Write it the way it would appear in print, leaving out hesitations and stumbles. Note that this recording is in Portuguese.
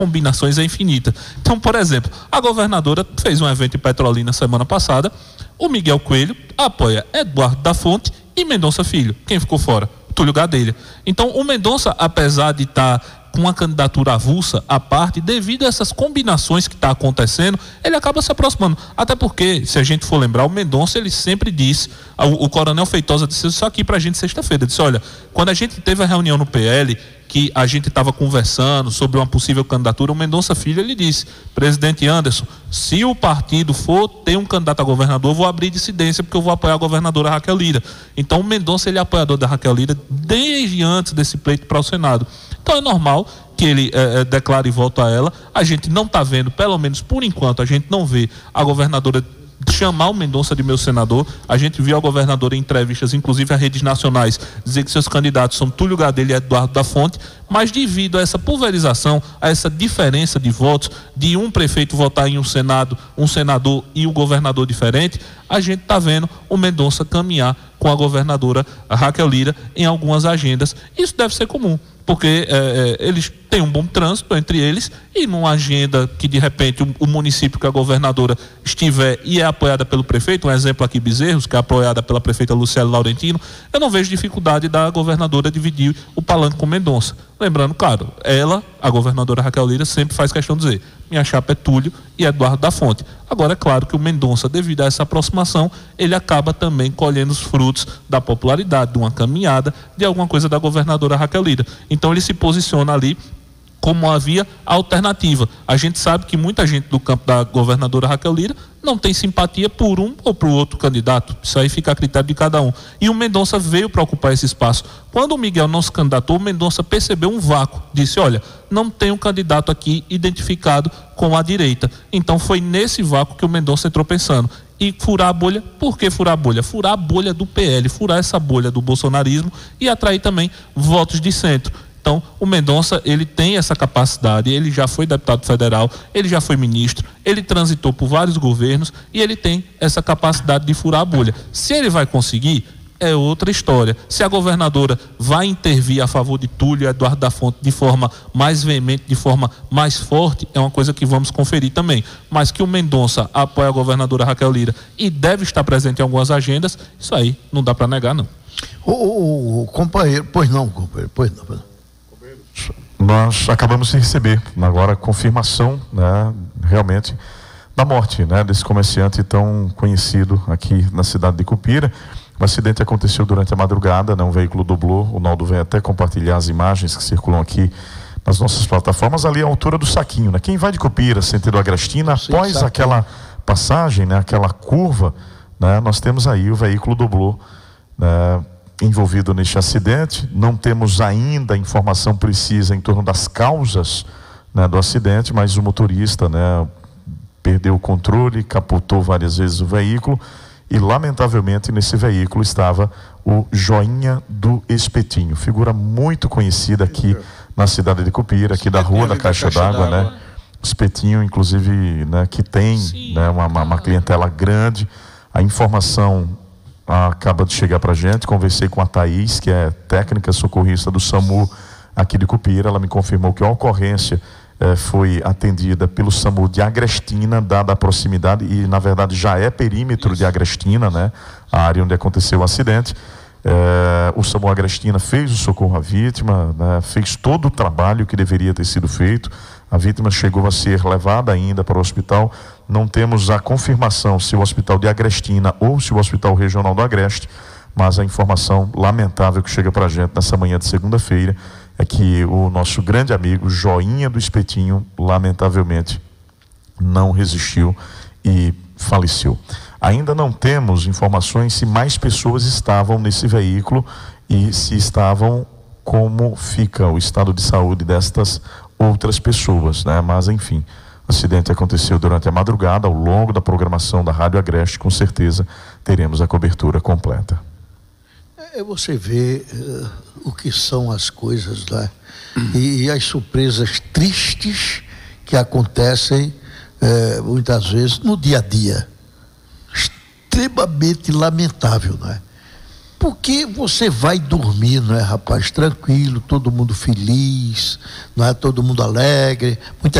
combinações é infinita. Então, por exemplo, a governadora fez um evento em Petrolina semana passada, o Miguel Coelho apoia Eduardo da Fonte e Mendonça Filho. Quem ficou fora? Túlio Gadelha. Então, o Mendonça, apesar de estar com uma candidatura avulsa à parte, devido a essas combinações que está acontecendo, ele acaba se aproximando. Até porque, se a gente for lembrar, o Mendonça, ele sempre disse, o Coronel Feitosa disse isso aqui pra gente sexta-feira, disse, olha, quando a gente teve a reunião no PL, que a gente estava conversando sobre uma possível candidatura, o Mendonça Filho, ele disse, presidente Anderson, se o partido for ter um candidato a governador, eu vou abrir dissidência, porque eu vou apoiar a governadora Raquel Lira. Então o Mendonça, ele é apoiador da Raquel Lira desde antes desse pleito para o Senado. Então é normal que ele declare voto a ela. A gente não está vendo, pelo menos por enquanto, a gente não vê a governadora chamar o Mendonça de meu senador. A gente viu a governadora em entrevistas, inclusive a redes nacionais, dizer que seus candidatos são Túlio Gadelha e Eduardo da Fonte, mas devido a essa pulverização, a essa diferença de votos, de um prefeito votar em um senado, um senador e o governador diferente, a gente está vendo o Mendonça caminhar com a governadora Raquel Lira em algumas agendas. Isso deve ser comum, porque eles têm um bom trânsito entre eles, e numa agenda que de repente o município que a governadora estiver e é apoiada pelo prefeito, um exemplo aqui Bezerros, que é apoiada pela prefeita Luciele Laurentino, eu não vejo dificuldade da governadora dividir o palanque com Mendonça. Lembrando, claro, ela, a governadora Raquel Lira, sempre faz questão de dizer, minha chapa é Túlio e Eduardo da Fonte. Agora é claro que o Mendonça, devido a essa aproximação, ele acaba também colhendo os frutos da popularidade, de uma caminhada, de alguma coisa da governadora Raquel Lira. Então ele se posiciona ali como uma via alternativa. A gente sabe que muita gente do campo da governadora Raquel Lira não tem simpatia por um ou por outro candidato. Isso aí fica a critério de cada um. E o Mendonça veio para ocupar esse espaço. Quando o Miguel não se candidatou, o Mendonça percebeu um vácuo. Disse, olha, não tem um candidato aqui identificado com a direita. Então foi nesse vácuo que o Mendonça entrou pensando. E furar a bolha, por que furar a bolha? Furar a bolha do PL, furar essa bolha do bolsonarismo e atrair também votos de centro. Então, o Mendonça, ele tem essa capacidade, ele já foi deputado federal, ele já foi ministro, ele transitou por vários governos e ele tem essa capacidade de furar a bolha. Se ele vai conseguir, é outra história. Se a governadora vai intervir a favor de Túlio e Eduardo da Fonte de forma mais veemente, de forma mais forte, é uma coisa que vamos conferir também. Mas que o Mendonça apoia a governadora Raquel Lira e deve estar presente em algumas agendas, isso aí não dá para negar, não. O companheiro, pois não, pois não. Nós acabamos de receber agora a confirmação, né, realmente, da morte, né, desse comerciante tão conhecido aqui na cidade de Cupira. O acidente aconteceu durante a madrugada, né, um veículo doblou. O Naldo vem até compartilhar as imagens que circulam aqui nas nossas plataformas, ali à altura do Saquinho, né? Quem vai de Cupira, sentido Agrestina, após aquela passagem, né, aquela curva, né, nós temos aí o veículo doblou, né, envolvido neste acidente. Não temos ainda informação precisa em torno das causas, né, do acidente, mas o motorista, né, perdeu o controle, capotou várias vezes o veículo e lamentavelmente nesse veículo estava o Joinha do Espetinho, figura muito conhecida aqui na cidade de Cupira, aqui da Rua da Caixa d'Água, né? Espetinho, inclusive, né, que tem, né, uma clientela grande. A informação acaba de chegar para a gente. Conversei com a Thaís, que é técnica socorrista do SAMU aqui de Cupira. Ela me confirmou que a ocorrência foi atendida pelo SAMU de Agrestina, dada a proximidade, e na verdade já é perímetro de Agrestina, né, a área onde aconteceu o acidente. O SAMU Agrestina fez o socorro à vítima, né, fez todo o trabalho que deveria ter sido feito. A vítima chegou a ser levada ainda para o hospital. Não temos a confirmação se o hospital de Agrestina ou se o hospital regional do Agreste, mas a informação lamentável que chega para a gente nessa manhã de segunda-feira é que o nosso grande amigo Joinha do Espetinho, lamentavelmente, não resistiu e faleceu. Ainda não temos informações se mais pessoas estavam nesse veículo e se estavam, como fica o estado de saúde destas outras pessoas, né? Mas enfim, o acidente aconteceu durante a madrugada. Ao longo da programação da Rádio Agreste, com certeza teremos a cobertura completa. Você vê o que são as coisas, né? E as surpresas tristes que acontecem muitas vezes no dia a dia. Extremamente lamentável, né? Porque você vai dormir, não é, rapaz? Tranquilo, todo mundo feliz, não é? Todo mundo alegre. Muita